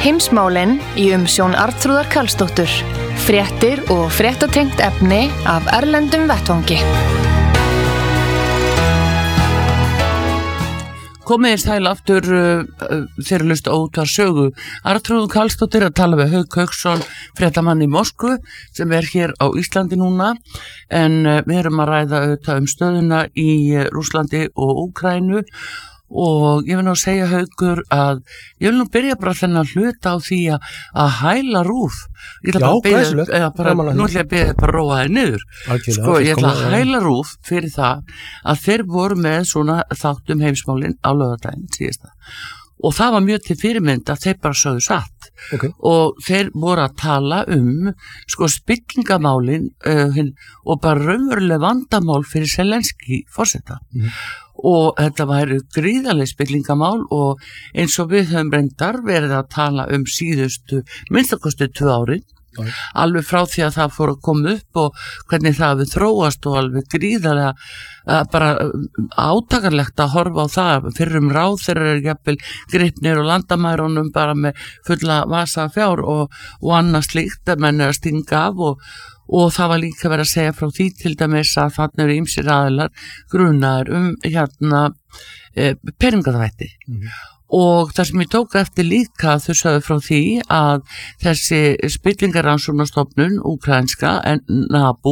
Heimsmálin í umsjón Arnþrúðar Karlsdóttur. Fréttir og fréttatengt efni af erlendum vettvangi. Komið sæl aftur þegar hlusta út að sögu. Arnþrúður Karlsdóttir að tala við Hauk Hauksson, fréttamann í Moskvu, sem hér á Íslandi núna. En við erum að ræða auðvitað stöðuna í Rússlandi og Úkraínu. Og ég vil nú segja Haukur að ég vil nú byrja bara þennan hluta á því að hæla RÚV. Ég ætla Já, glæsilegt. Nú ætla ég að byrja bara að róa þér niður. Sko, ég ætla að hæla RÚV fyrir það að þeir voru með svona þáttum heimsmálin á laugardaginn síðasta. Og það var mjög til fyrirmynd að þeir bara sögðu satt. Okay. Og þeir voru að tala spillingamálin og bara raunveruleg vandamál fyrir Zelenský forseta. Og þetta væri gríðarleg spillingamál og eins og við höfum reyndar verið að tala síðustu minnstakosti 2 árin. Alveg frá því að það fór að koma upp og hvernig það hefur þróast og alveg gríðarlega bara átakanlegt að horfa á það fyrir ráðherrar jafnvel gripnir og landamærunum bara með fulla vasa fjár og annað slíkt að menn að stinga af og það var líka verið að segja frá því til dæmis að þarna eru ýmsir aðilar grunaðir peningaþvætti. Og það sem ég tók eftir líka þau sögðu frá því að þessi spillingarannsóknarstofnun úkraínska NABU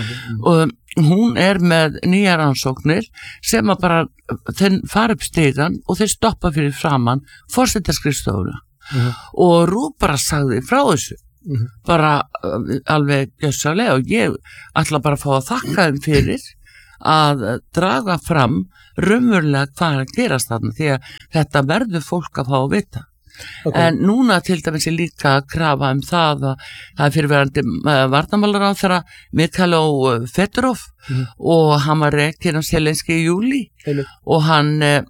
hún með nýjar rannsóknir sem að bara þeir fara upp stigann og þeir stoppa fyrir framan forsetaskrifstofuna og RÚV bara sagði frá þessu bara alveg gjössalega og ég ætla bara að fá að þakka þeim fyrir að draga fram raunverulega hvað að gerast þarna því að þetta verður fólk að fá að vita. Okay. En núna til dæmis líka að krafa það að það fyrirverandi varnarmálaráðherra Mikhailo Fedorov og hann var rekinn á Zelenský í júlí og hann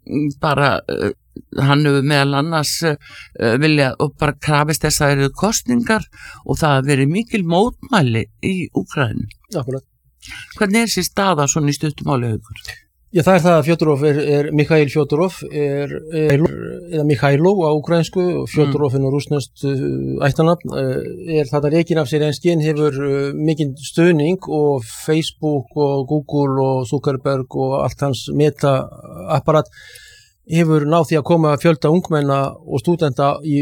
hann hefur meðal annars vilja og bara krafist þess að það eru kosningar og það hefur verið mikil mótmæli í Úkraínu. Akkurat. Hvernig þessi staða svona í stuttumáli Haukur? Já, það það að Fjodorov Mikhail Fjodorov eða Mikhailo á ukrainsku og Fjodorov rússneskt ættarnafn þetta rekinn af Zelenský hefur mikinn stuðning og Facebook og Google og Zuckerberg og allt hans meta-apparat hefur náð því að koma fjölda ungmenna og stúdenta í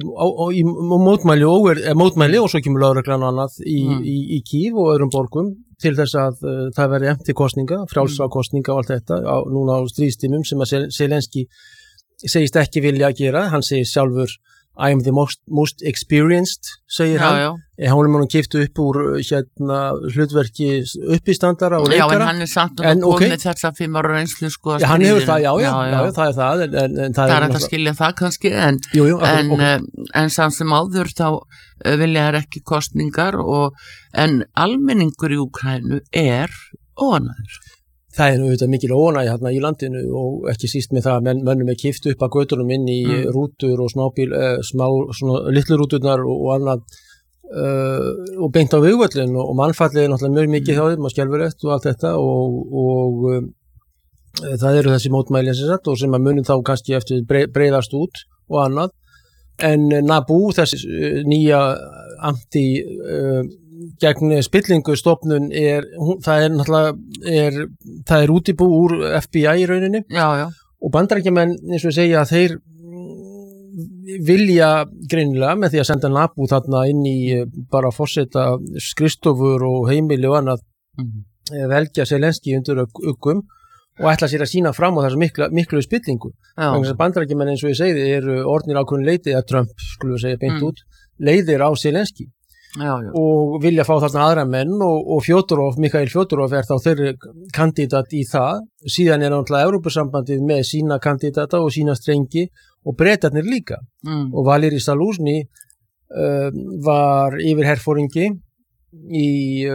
mótmæli og svo kemur lögreglan og annað í Kyiv og öðrum borgum til þess að það veri eftir kosninga, frjálsra kosninga og allt þetta núna á stríðstímum sem að Zelenský segist ekki vilja að gera. Hann segir sjálfur I am the most experienced, segir hann. Hann keyptu upp úr hlutverki uppistandara og leikara. Já, en hann samt að komið þessa 5 ára reynslu sko. Já, hann hefur það, já, það það. Það hægt að skilja það kannski, en samt sem áður þá vilja þær ekki kosningar en almenningur í Úkraínu óánægður. Það auðvitað mikil óánægja hérna í landinu og ekki síst með það að mönnum keypt upp að götunum inn í rútur og svona litlu rúturnar og annað og beint á vegvöllin og mannfallið náttúrulega mjög mikið hjá þeim og skelfilegt og allt þetta og það eru þessi mótmæli og sem að munum þá kannski eftir breiðast út og annað en NABU, þessi nýja gegn spillingu stofnun það er útibú úr FBI í rauninni og Bandaríkjamenn eins og segja að þeir vilja greinilega með því að senda NABU þarna inn í bara forseta skrifstofur og heimili og annað velja Zelenský undir uggum og ætla sér að sína fram á þessu miklu spillingu. Bandaríkjamenn eins og ég segi eru orðnir ákveðin leiti að Trump, skulum við segja beint út, leiðir á Zelenský. Og vilja fá þarna aðra menn og Mikhail Fjodorov þá þeirri kandidat í það síðan náttúrulega Evrópusambandið með sína kandidata og sína strengi og Bretarnir líka og Valeri Zaluzhny var yfirherforingi í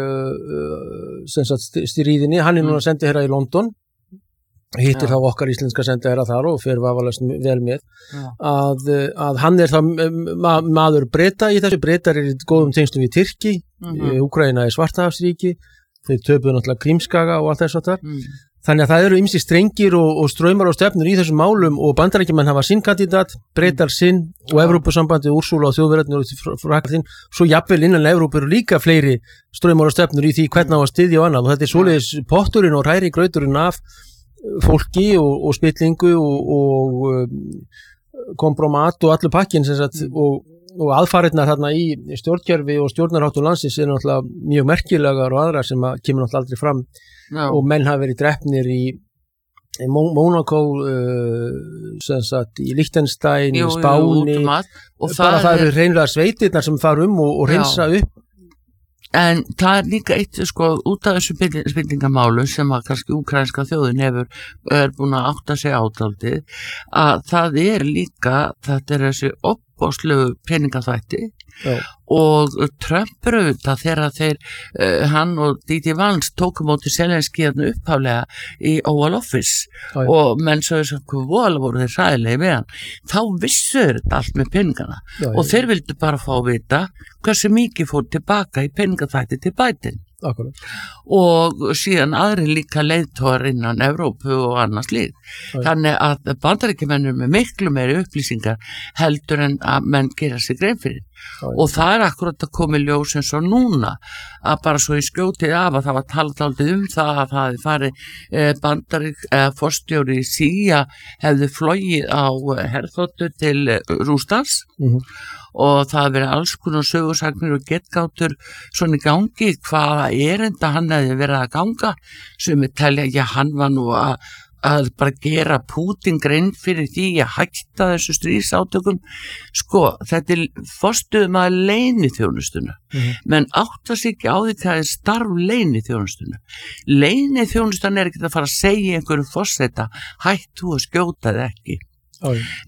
stríðinni, hann núna sendiherra í London hittir þá okkar íslenska sendiherra þar og fer vafalast vel með að hann þá maður Breta í þessu. Bretar í góðum tengslum við Tyrki, Úkraína Svartahafsríki, þeir töpuðu náttúrulega Krímskaga og allt þess að þar Þannig að það eru ýmsir strengir og straumar og stefnur í þessum málum og Bandaríkjamenn hafa sinn kandidat, Bretar sinn og Evrópusambandið Úrsúla og þjóðverðarnir frá þinn, svo jafnvel innan Evrópu eru líka fleiri straumar og stefnur í því hvernig á að styðja og annað og þetta er svoleiðis potturinn og hræri grauturinn af fólki og spillingu og kompromat og allur pakkin sem sagt og aðfarirnar þarna í stjórnkerfi og stjórnarháttum landsins er náttúrulega mjög merkilegar og aðrar sem kemur náttúrulega aldrei fram og menn hafa verið drepnir í Monaco sem sagt í Liechtenstein, Spáni og bara það eru hreinlega sveitirnar sem fara og hreinsa upp. En það er líka eitt út af þessu spillingamálu sem að kannski úkrainska þjóðin er búin að átta sig átaldið að það er líka, þetta er þessi opbóðslegu peningaþvætti og Trump auðvitað þegar hann og Didi Vance tóku móti Zelenski hérna upphaflega í Oval Office og menn svo þess að vola voru þeir hræðilegi með hann þá vissu þetta allt með peningana og þeir vildu bara fá að vita hversu mikið fór tilbaka í peningaþvætti til Biden. Akkurat. Og síðan aðri líka leiðtogar innan Evrópu og annars líð. Þannig að Bandaríkjamennir með miklu meiri upplýsingar heldur en að menn gera sig grein fyrir. Og það er akkurat að koma í ljós eins og núna að bara svo í skjótið af að það var talað aldrei það að það hefði farið forstjóri CIA hefði flogið á herþotu til Rússlands og það verið alls konar sögursagnir og getgátur svona í gangi hvaða erinda hann hefði verið að ganga sem við telja, hann var nú að bara gera Pútín grein fyrir því að hætta þessu stríðsátökum þetta er forstöðumaður leyniþjónustuna menn átta sig ekki á því hvað er starf leyniþjónustuna leyniþjónustan er ekki að fara að segja einhverjum forseta hættu að skjóta þið ekki